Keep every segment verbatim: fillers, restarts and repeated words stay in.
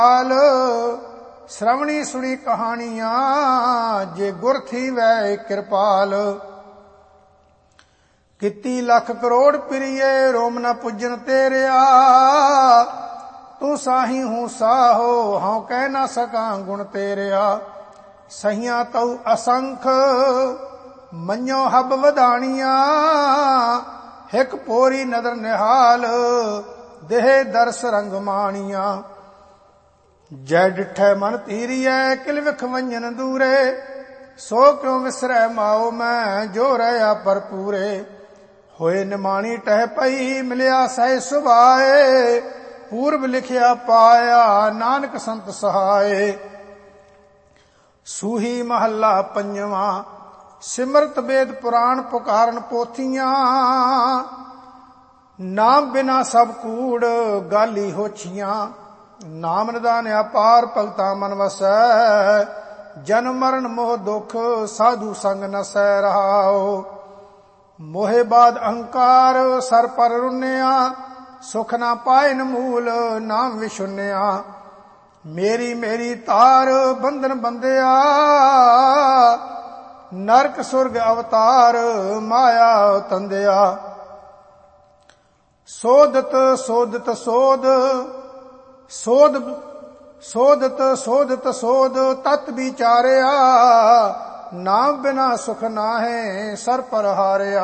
ਹਾਲ श्रवणी सुनी कहानियां जे गुर थी वै कृपाल। किती लख करोड़ प्रिये रोम न पुजन तेरिया, तू साही हूं साहो हाँ कह न सका गुण तेरिया। सहिया तऊ असंख मन्यो हब वधानिया, हिक पोरी नदर निहाल देह दरस रंग मानिया। जै डिठै मन तीरियै किल विख वंजन दूरे, सो क्यों विसरै माओ मैं जो रहा भरपूरे। होए निमाणी टह पई मिलिया सह सुभाए, पूर्व लिखिया पाया नानक संत सहाय। सूही महला पंजवा सिमरत वेद पुराण पुकारन पोथियां, नाम बिना सब कूड़ गाली होछियां। नाम निदान अपार भगता मन वसै, जन्म मरण मोह दुख साधु संग न सह रहाओ। मोहे बाद अहंकार सर पर रुन्या, सुख न पायन मूल नाम विशुन्या। मेरी मेरी तार बंधन बंदिया, नरक सुरग अवतार माया तंदिया। सोदत सोदत सोद सोध सोधत सोधत सोध तत् विचारिया, नाम बिना सुख नाहे सर पर हारिया।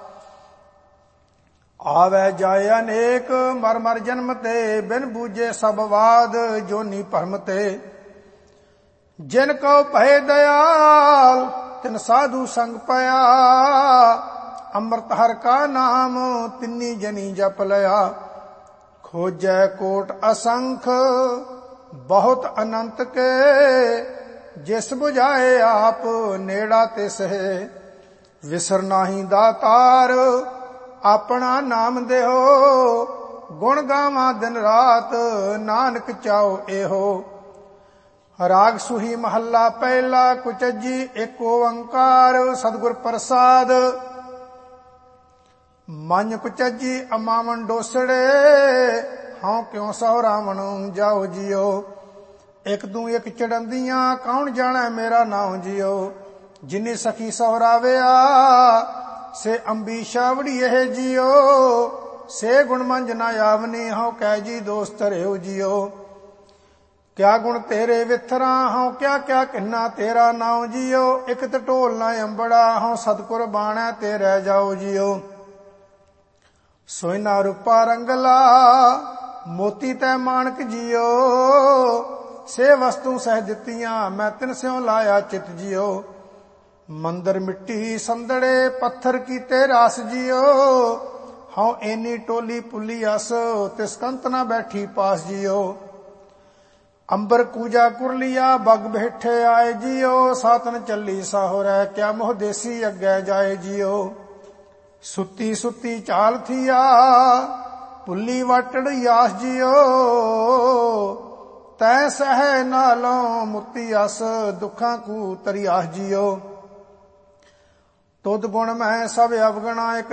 आवे जाए अनेक मर मर जन्म ते, बिन बूझे सब वाद जोनी भरम ते। जिन को भय दयाल तिन साधु संग पया, अमृत हर का नाम तिन्नी जनी जप लया। खोजै कोट असंख बहुत अनंत के, जिस बुझाए आप नेड़ा तिस है। विसर नाही दातार अपना नाम देहो, गुण गावा दिन रात नानक चाओ एहो। राग सुही महला पहला कुचजी एक ओंकार, सतगुर प्रसाद। मन कुचजी अमावन डोसड़े, हाँ क्यों सौ रावण जाओ जियो। एक दू एक चढ़ंदियां कौन जाने मेरा नाम जियो। जिन्नी सखी सहराविया से अंबीशा वड़िए जियो। से गुण मंज ना आवनी हाँ कै जी दोस्त रहो जियो। क्या गुण तेरे विथरा हाँ क्या क्या किन्ना तेरा नाम जियो। एक टोल ना अंबड़ा हाँ सतगुर बाणै ते रह जाओ जियो। सोना रूपा रंगला मोती तै मानक जियो, से वस्तु सह दित्तियां मैं तिन स्यों लाया चित जियो। मंदिर मिट्टी संदड़े पत्थर कीते रास जियो, हाँ एनी टोली पुली अस तिस कंत ना बैठी पास जियो। अंबर कूजा कुरलिया बग बैठे आए जियो, सातन चली साहो रह क्या मोह देसी अगे जाए जियो। सुती सुती चाल थिया पुली वाटड़ यास जियो, तै सह नालों मुक्ति अस दुखां कू तरियास जियो। तुद गुण मैं सब अवगणा एक